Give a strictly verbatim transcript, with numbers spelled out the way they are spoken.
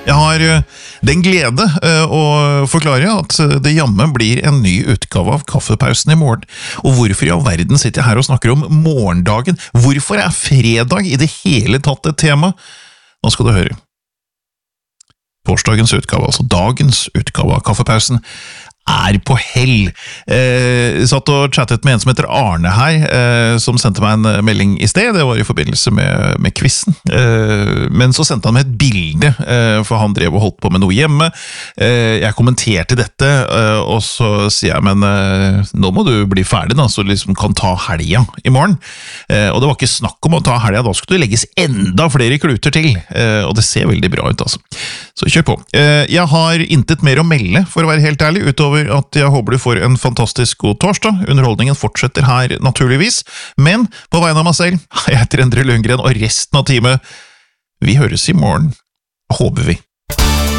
Jeg har den glede å forklare at det jammen blir en ny utgave av Kaffepausen i morgen. Og hvorfor i all verden sitter jeg her og snakker om morgendagen? Hvorfor er fredag i det hele tatt et tema? Nå skal du høre. Torsdagens utgave, altså dagens utgave av Kaffepausen, er på hell. Eh, satt og chattet med en som heter Arne her, eh, som sendte meg en melding i sted. Det var i forbindelse med, med quizen. Eh, men så sendte han meg et bilde, eh, for han drev og holdt på med noe hjemme. Eh, jeg kommenterte dette, eh, og så sier jeg, men eh, nå må du bli ferdig da, så du liksom kan ta helga i morgen. Eh, og det var ikke snakk om å ta helga, da skulle det legges enda flere kluter til. Eh, og det ser veldig bra ut, altså. Så kjør på. Eh, jeg har intet mer å melde, for å være helt ærlig, utover at jeg håper du får en fantastisk god torsdag. Underholdningen fortsetter her naturligvis, men på vegne av meg selv, jeg heter Endre Lundgren og resten av teamet, vi høres i morgen, håper vi.